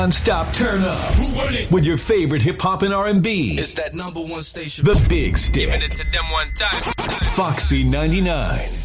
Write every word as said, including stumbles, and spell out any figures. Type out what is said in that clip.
Non-stop turn up with your favorite hip hop and R and B. It's that number one station. The Big Stick. Giving it to them one time. Foxy ninety-nine.